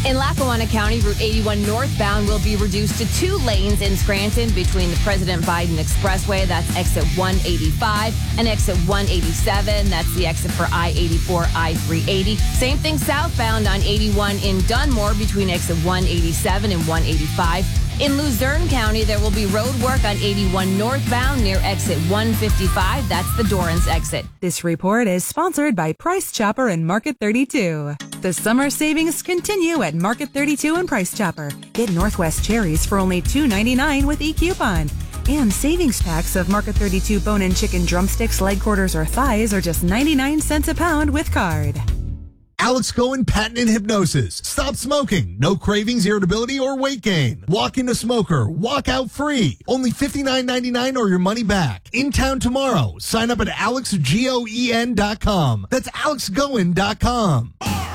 In Lackawanna County, Route 81 northbound will be reduced to 2 lanes in Scranton between the President Biden Expressway, that's exit 185, and exit 187, that's the exit for I-84, I-380. Same thing southbound on 81 in Dunmore between exit 187 and 185. In Luzerne County, there will be road work on 81 northbound near exit 155. That's the Dorrance exit. This report is sponsored by Price Chopper and Market 32. The summer savings continue at Market 32 and Price Chopper. Get Northwest cherries for only $2.99 with e-coupon. And savings packs of Market 32 bone-in chicken drumsticks, leg quarters, or thighs are just 99 cents a pound with card. Alex Cohen Patented Hypnosis. Stop smoking. No cravings, irritability, or weight gain. Walk into smoker. Walk out free. Only $59.99 or your money back. In town tomorrow. Sign up at alexgoen.com. That's alexgoen.com.